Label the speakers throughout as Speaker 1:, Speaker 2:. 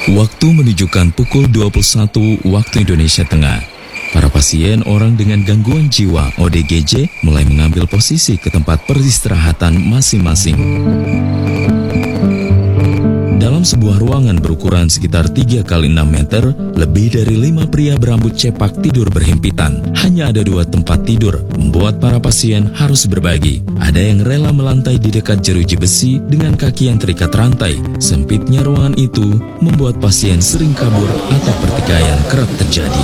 Speaker 1: Waktu menunjukkan pukul 21 waktu Indonesia Tengah. Para pasien orang dengan gangguan jiwa ODGJ mulai mengambil posisi ke tempat peristirahatan masing-masing. Dalam sebuah ruangan berukuran sekitar 3 kali 6 meter, lebih dari 5 pria berambut cepak tidur berhimpitan. Hanya ada 2 tempat tidur, membuat para pasien harus berbagi. Ada yang rela melantai di dekat jeruji besi dengan kaki yang terikat rantai. Sempitnya ruangan itu membuat pasien sering kabur atau pertikaian kerap terjadi.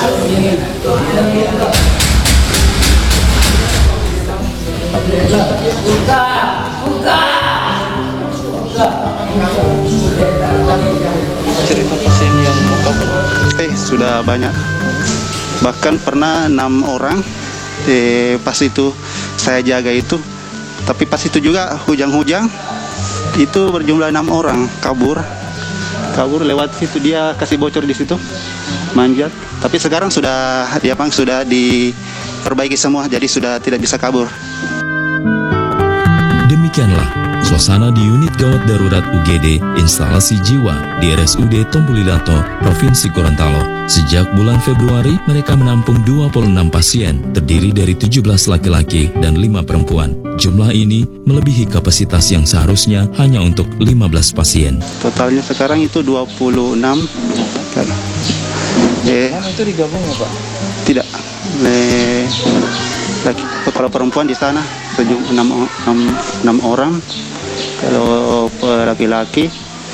Speaker 2: Cerita pasien yang kabur sudah banyak, bahkan pernah 6 orang pas itu saya jaga itu, tapi pas itu juga hujan-hujan itu berjumlah 6 orang kabur lewat situ, dia kasih bocor di situ manjat, tapi sekarang sudah sudah diperbaiki semua, jadi sudah tidak bisa kabur.
Speaker 1: Demikianlah suasana di unit gawat darurat UGD instalasi jiwa di RSUD Tombolilato, Provinsi Gorontalo. Sejak bulan Februari, mereka menampung 26 pasien, terdiri dari 17 laki-laki dan 5 perempuan. Jumlah ini melebihi kapasitas yang seharusnya hanya untuk 15 pasien.
Speaker 2: Totalnya sekarang itu 26.
Speaker 3: Itu digabung ya Pak?
Speaker 2: Tidak. Kalau perempuan di sana 6 orang. Kalau laki-laki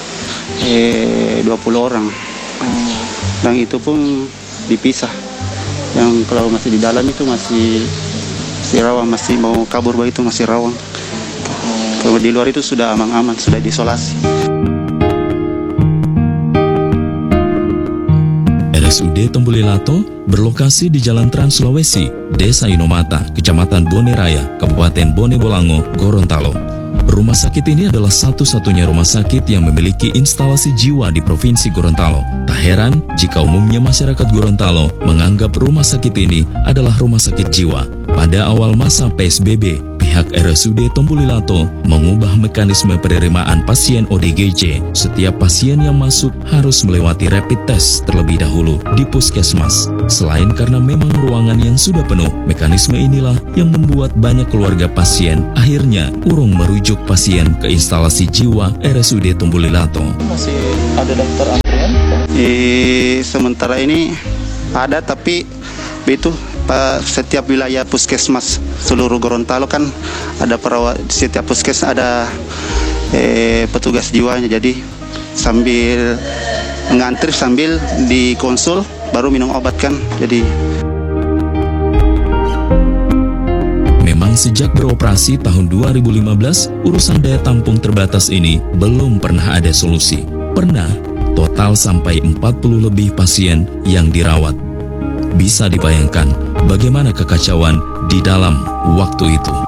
Speaker 2: 20 orang. Dan itu pun dipisah. Yang kalau masih di dalam itu masih rawan, masih mau kabur begitu masih rawan. Kalau di luar itu sudah aman-aman, sudah diisolasi.
Speaker 1: RSUD Tombolilato berlokasi di Jalan Trans Sulawesi, Desa Inomata, Kecamatan Bone Raya, Kabupaten Bone Bolango, Gorontalo. Rumah sakit ini adalah satu-satunya rumah sakit yang memiliki instalasi jiwa di Provinsi Gorontalo. Tak heran jika umumnya masyarakat Gorontalo menganggap rumah sakit ini adalah rumah sakit jiwa. Pada awal masa PSBB, pihak RSUD Tombolilato mengubah mekanisme penerimaan pasien ODGJ. Setiap pasien yang masuk harus melewati rapid test terlebih dahulu di puskesmas. Selain karena memang ruangan yang sudah penuh, mekanisme inilah yang membuat banyak keluarga pasien akhirnya urung merujuk pasien ke instalasi jiwa RSUD Tombolilato.
Speaker 3: Masih ada daftar antrian?
Speaker 2: Sementara ini ada, tapi itu setiap wilayah puskesmas seluruh Gorontalo kan ada perawat, setiap puskes ada petugas jiwanya, jadi sambil ngantri sambil dikonsul baru minum obat kan. Jadi
Speaker 1: memang sejak beroperasi tahun 2015, urusan daya tampung terbatas ini belum pernah ada solusi. Pernah total sampai 40 lebih pasien yang dirawat. Bisa dibayangkan bagaimana kekacauan di dalam waktu itu.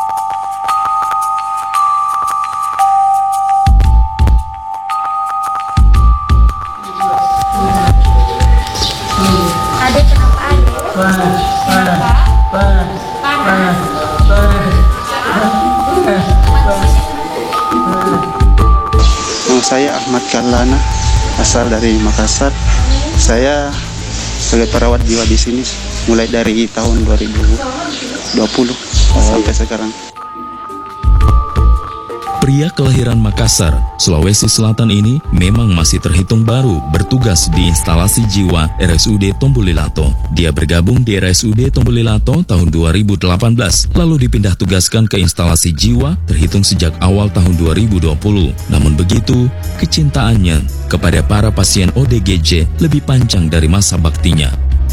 Speaker 4: Ada panas.
Speaker 2: Nama saya Ahmad Karlana, asal dari Makassar. Saya sebagai perawat jiwa di sini mulai dari tahun 2020 sampai sekarang.
Speaker 1: Pria kelahiran Makassar, Sulawesi Selatan ini memang masih terhitung baru bertugas di instalasi jiwa RSUD Tombolilato. Dia bergabung di RSUD Tombolilato tahun 2018, lalu dipindah tugaskan ke instalasi jiwa terhitung sejak awal tahun 2020. Namun begitu, kecintaannya kepada para pasien ODGJ lebih panjang dari masa baktinya.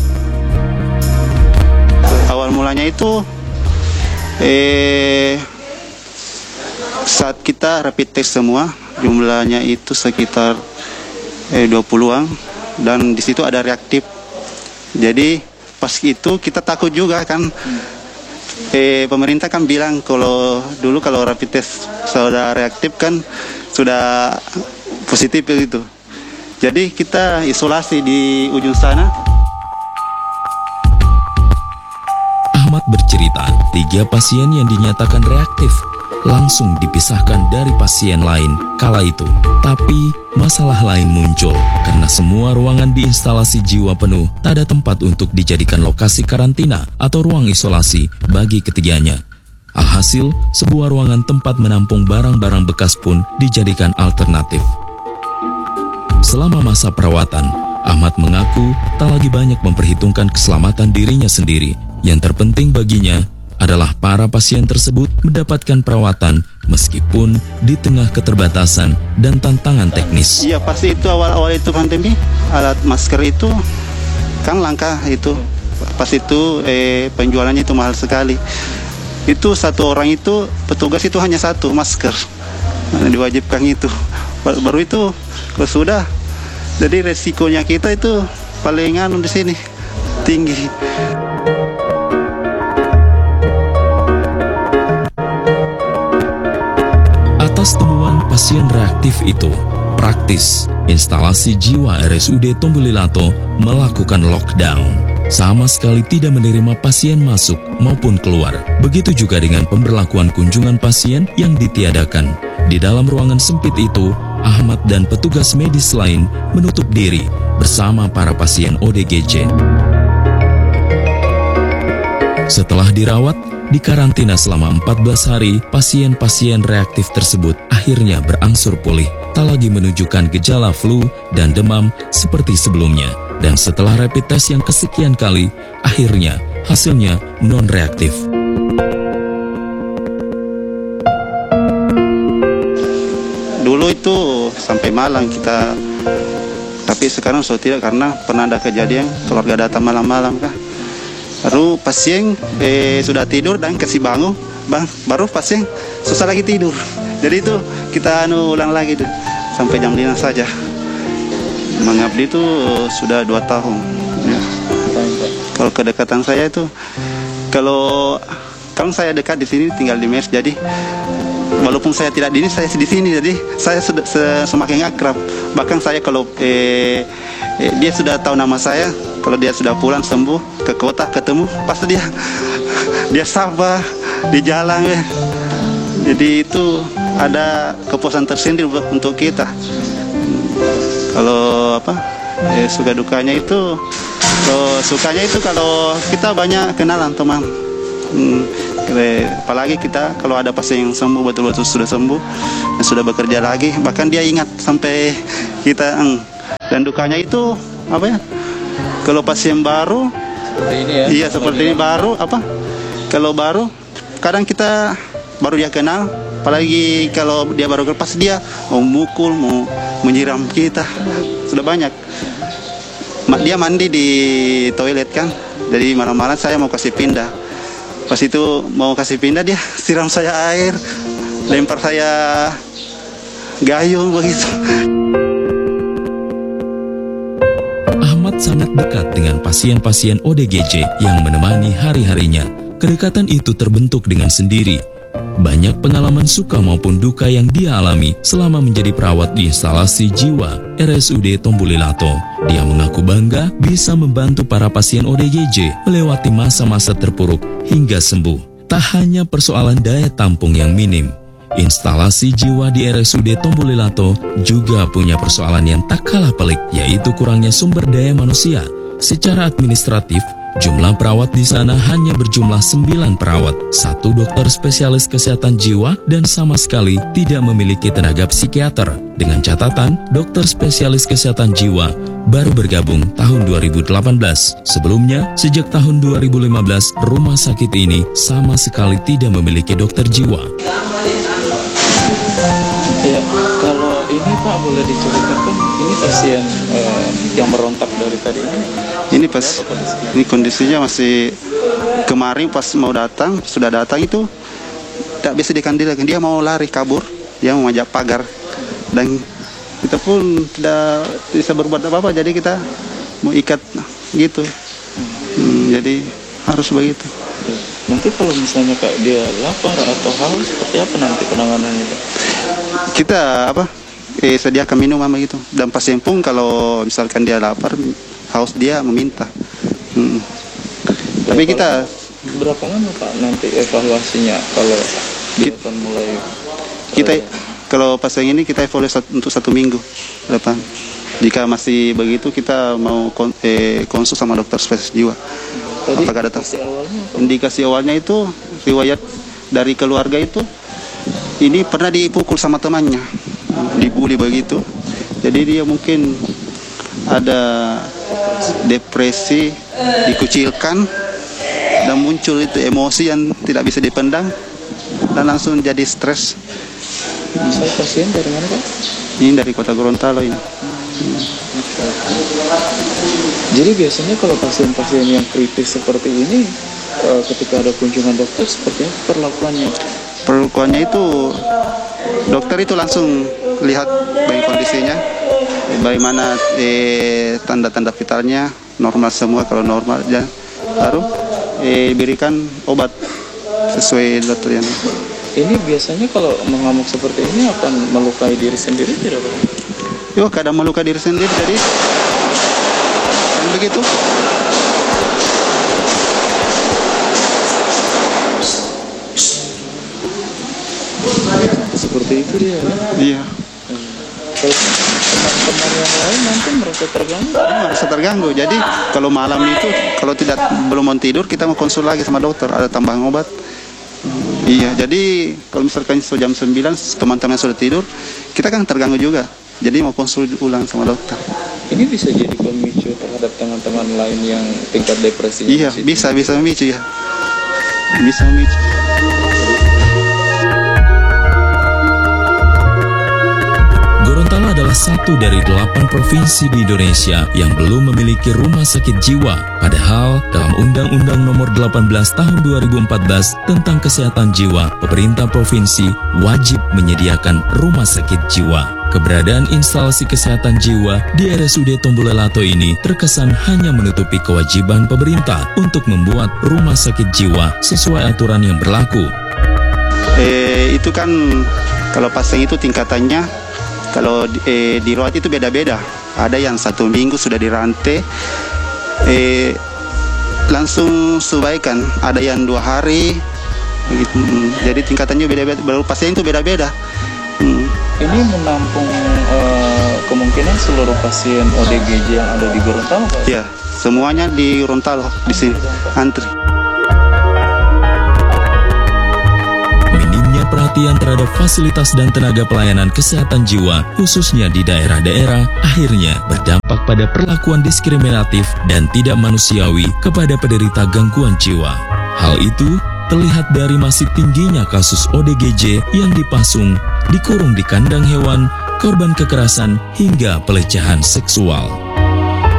Speaker 2: Awal mulanya itu saat kita rapid test semua, jumlahnya itu sekitar 20-an, dan di situ ada reaktif. Jadi pas itu kita takut juga kan. Pemerintah kan bilang kalau dulu kalau rapid test sudah reaktif kan sudah positif gitu. Jadi kita isolasi di ujung sana.
Speaker 1: Ahmad bercerita, 3 pasien yang dinyatakan reaktif langsung dipisahkan dari pasien lain kala itu. Tapi masalah lain muncul karena semua ruangan di instalasi jiwa penuh, tak ada tempat untuk dijadikan lokasi karantina atau ruang isolasi bagi ketiganya. Alhasil, sebuah ruangan tempat menampung barang-barang bekas pun dijadikan alternatif. Selama masa perawatan, Ahmad mengaku tak lagi banyak memperhitungkan keselamatan dirinya sendiri. Yang terpenting baginya adalah para pasien tersebut mendapatkan perawatan meskipun di tengah keterbatasan dan tantangan teknis.
Speaker 2: Iya, pasti itu awal-awal itu pandemi, alat masker itu kan langka itu. Pas itu penjualannya itu mahal sekali. Itu satu orang itu, petugas itu hanya satu masker. Diwajibkan itu. Baru itu kalau sudah, jadi resikonya kita itu paling di sini tinggi.
Speaker 1: Atas temuan pasien reaktif itu, praktis instalasi jiwa RSUD Tombulilato melakukan lockdown. Sama sekali tidak menerima pasien masuk maupun keluar. Begitu juga dengan pemberlakuan kunjungan pasien yang ditiadakan. Di dalam ruangan sempit itu, Ahmad dan petugas medis lain menutup diri bersama para pasien ODGJ. Setelah dirawat, dikarantina selama 14 hari, pasien-pasien reaktif tersebut akhirnya berangsur pulih, tak lagi menunjukkan gejala flu dan demam seperti sebelumnya. Dan setelah rapid test yang kesekian kali, akhirnya hasilnya non-reaktif.
Speaker 2: Dulu itu sampai malam kita, tapi sekarang sudah tidak karena pernah ada kejadian keluarga datang malam-malam kah. Baru pasien sudah tidur dan kasih bangun, baru pasien susah lagi tidur. Jadi itu kita ulang lagi tuh sampai jam 5 saja. Mengabdi itu sudah 2 tahun. Ya. Kalau kedekatan saya itu, kalau saya dekat di sini tinggal di MES, jadi walaupun saya tidak di sini, saya di sini, jadi saya sudah semakin akrab. Bahkan saya kalau dia sudah tahu nama saya, kalau dia sudah pulang sembuh ke kota ketemu, pasti dia sabar di jalan ya. Jadi itu ada kepuasan tersendiri untuk kita. Kalau suka dukanya itu, sukanya itu kalau kita banyak kenalan teman. Apalagi kita kalau ada pasien yang sembuh betul-betul sudah sembuh dan sudah bekerja lagi, bahkan dia ingat sampai kita. Dan dukanya itu kalau pasien baru
Speaker 3: Seperti ini ya.
Speaker 2: iya seperti ini baru kalau baru kadang kita baru dia kenal, apalagi kalau dia baru pas dia mau mukul, mau menyiram kita. Sudah banyak. Dia mandi di toilet kan, jadi malam-malam saya mau kasih pindah. Pas itu mau kasih pindah, dia siram saya air, lempar saya gayung begitu.
Speaker 1: Ahmad sangat dekat dengan pasien-pasien ODGJ yang menemani hari-harinya. Kedekatan itu terbentuk dengan sendiri. Banyak pengalaman suka maupun duka yang dia alami selama menjadi perawat di instalasi jiwa RSUD Tombulilato. Dia mengaku bangga bisa membantu para pasien ODGJ melewati masa-masa terpuruk hingga sembuh. Tak hanya persoalan daya tampung yang minim, instalasi jiwa di RSUD Tombulilato juga punya persoalan yang tak kalah pelik, yaitu kurangnya sumber daya manusia. Secara administratif, jumlah perawat di sana hanya berjumlah 9 perawat, 1 dokter spesialis kesehatan jiwa, dan sama sekali tidak memiliki tenaga psikiater. Dengan catatan, dokter spesialis kesehatan jiwa baru bergabung tahun 2018. Sebelumnya, sejak tahun 2015, rumah sakit ini sama sekali tidak memiliki dokter jiwa.
Speaker 3: Ya, kalau ini Pak boleh diceritakan, ini pasien yang merontak dari tadi ini.
Speaker 2: Ini kondisinya masih kemarin pas mau datang, sudah datang itu tak bisa dikandilakan. Dia mau lari kabur, dia mau majak pagar, dan kita pun tidak bisa berbuat apa-apa. Jadi kita mau ikat gitu. Jadi harus begitu.
Speaker 3: Nanti kalau misalnya kayak dia lapar atau haus, seperti apa nanti penanganannya Pak?
Speaker 2: Kita sediakan minum gitu. Dan pasien pun kalau misalkan dia lapar, haus, dia meminta. Tapi kita
Speaker 3: berapa lama Pak nanti evaluasinya kalau Dia akan mulai
Speaker 2: Kita kalau pasien ini kita evaluasi untuk 1 minggu ke depan. Jika masih begitu kita mau konsul sama dokter spesialis jiwa.
Speaker 3: tadi
Speaker 2: Apakah ada
Speaker 3: indikasi awalnya apa?
Speaker 2: Indikasi awalnya itu riwayat dari keluarga itu ini pernah dipukul sama temannya, dibully begitu. Jadi dia mungkin ada depresi, dikucilkan, dan muncul itu emosi yang tidak bisa dipendam dan langsung jadi stres.
Speaker 3: Saya pasien dari mana Pak?
Speaker 2: Ini dari kota Gorontalo ini.
Speaker 3: Jadi biasanya kalau pasien-pasien yang kritis seperti ini, ketika ada kunjungan dokter seperti apa perlakuannya?
Speaker 2: Perlakuannya itu dokter itu langsung lihat baik kondisinya, bagaimana tanda-tanda vitalnya normal semua, kalau normal ya baru diberikan obat sesuai dokter yang.
Speaker 3: Ini biasanya kalau mengamuk seperti ini akan melukai diri sendiri tidak Pak?
Speaker 2: Yo, kadang melukai diri sendiri, jadi begitu.
Speaker 3: Seperti itu dia.
Speaker 2: Iya.
Speaker 3: Kalau teman-teman yang lain nanti merasa terganggu.
Speaker 2: Merasa terganggu. Jadi kalau malam itu kalau belum mau tidur kita mau konsul lagi sama dokter, ada tambahan obat. Iya, jadi kalau misalkan jam 9 teman-teman sudah tidur, kita kan terganggu juga. Jadi mau konsul ulang sama dokter.
Speaker 3: Ini bisa jadi pemicu terhadap teman-teman lain yang tingkat depresinya.
Speaker 2: Iya, bisa memicu ya. Bisa memicu.
Speaker 1: Gorontalo adalah satu dari 8 provinsi di Indonesia yang belum memiliki rumah sakit jiwa. Padahal dalam Undang-Undang Nomor 18 Tahun 2014 tentang Kesehatan Jiwa, pemerintah provinsi wajib menyediakan rumah sakit jiwa. Keberadaan instalasi kesehatan jiwa di RSUD Tombulelato ini terkesan hanya menutupi kewajiban pemerintah untuk membuat rumah sakit jiwa sesuai aturan yang berlaku.
Speaker 2: Itu kan kalau pasien itu tingkatannya, kalau dirawat itu beda-beda. Ada yang 1 minggu sudah dirantai, langsung subaikan. Ada yang 2 hari, begitu. Jadi tingkatannya beda-beda. Baru pasien itu beda-beda.
Speaker 3: Ini menampung kemungkinan seluruh pasien ODGJ yang ada di Gorontalo Pak?
Speaker 2: Ya, semuanya di Gorontalo di sini antri.
Speaker 1: Minimnya perhatian terhadap fasilitas dan tenaga pelayanan kesehatan jiwa, khususnya di daerah-daerah, akhirnya berdampak pada perlakuan diskriminatif dan tidak manusiawi kepada penderita gangguan jiwa. Hal itu terlihat dari masih tingginya kasus ODGJ yang dipasung, dikurung di kandang hewan, korban kekerasan, hingga pelecehan seksual.